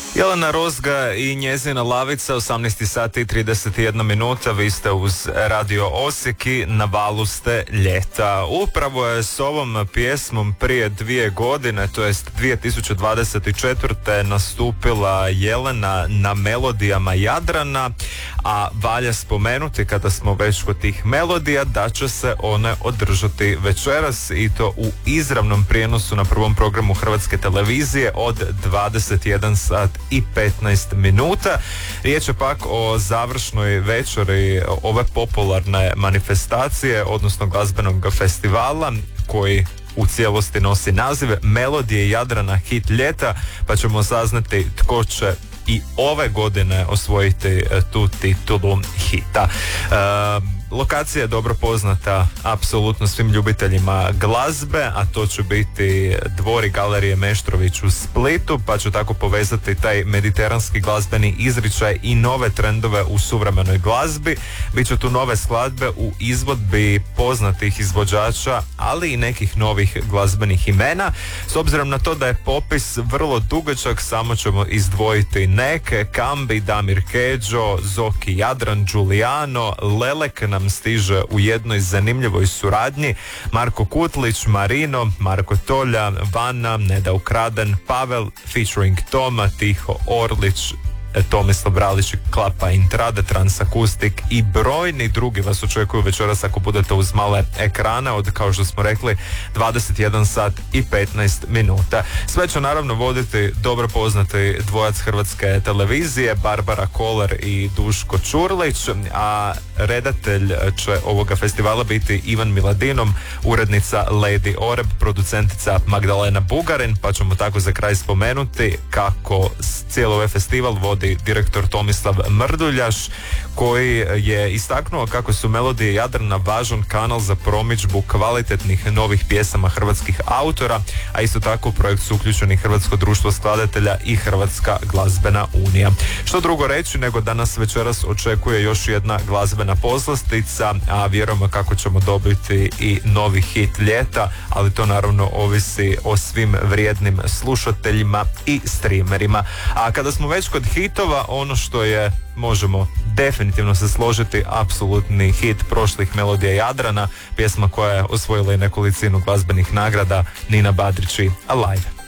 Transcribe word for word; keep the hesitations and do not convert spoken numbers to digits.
Jelena Rozga i njezina Lavica, osamnaest sati i trideset jedna minuta, vi ste uz Radio Osijek i na valu ste ljeta. Upravo je s ovom pjesmom prije dvije godine, to jest dvije tisuće dvadeset četvrte nastupila Jelena na melodijama Jadrana, a valja spomenuti kada smo već kod tih melodija da će se one održati večeras i to u izravnom prijenosu na prvom programu Hrvatske televizije od dvadeset jedan sat i petnaest minuta. Riječ je pak o završnoj večeri ove popularne manifestacije, odnosno glazbenog festivala koji u cijelosti nosi naziv Melodije Jadrana hit ljeta, pa ćemo saznati tko će i ove godine osvojiti tu titulu hita. E, Lokacija je dobro poznata apsolutno svim ljubiteljima glazbe, a to će biti dvori Galerije Meštrović u Splitu, pa će tako povezati taj mediteranski glazbeni izričaj i nove trendove u suvremenoj glazbi. Biće tu nove skladbe u izvodbi poznatih izvođača, ali i nekih novih glazbenih imena. S obzirom na to da je popis vrlo dugačak, samo ćemo izdvojiti neke: Kambi, Damir Kedžo, Zoki Jadran, Giuliano, Lelek nam stiže u jednoj zanimljivoj suradnji, Marko Kutlić, Marino, Marko Tolja, Vana, Neda Ukraden, Pavel, featuring Toma, Tiho Orlić, Tomislav Bralić, Klapa Intrade, Transakustik i brojni drugi vas očekuju večeras ako budete uz male ekrana od, kao što smo rekli, dvadeset jedan sat i petnaest minuta. Sve će naravno voditi dobro poznati dvojac Hrvatske televizije, Barbara Kolar i Duško Čurlić, a redatelj će ovoga festivala biti Ivan Miladinom, urednica Lady Oreb, producentica Magdalena Bugarin, pa ćemo tako za kraj spomenuti kako cijeli ovaj festival vodi direktor Tomislav Mrduljaš, koji je istaknuo kako su Melodije Jadrana važan kanal za promidžbu kvalitetnih novih pjesama hrvatskih autora, a isto tako u projekt su uključeni Hrvatsko društvo skladatelja i Hrvatska glazbena unija. Što drugo reći nego da nas večeras očekuje još jedna glazbena poslastica, a vjerujemo kako ćemo dobiti i novi hit ljeta, ali to naravno ovisi o svim vrijednim slušateljima i streamerima. A kada smo već kod hitova, ono što je, možemo definitivno se složiti, apsolutni hit prošlih Melodija Jadrana, pjesma koja je osvojila i nekolicinu glazbenih nagrada, Nina Badrić i Alive.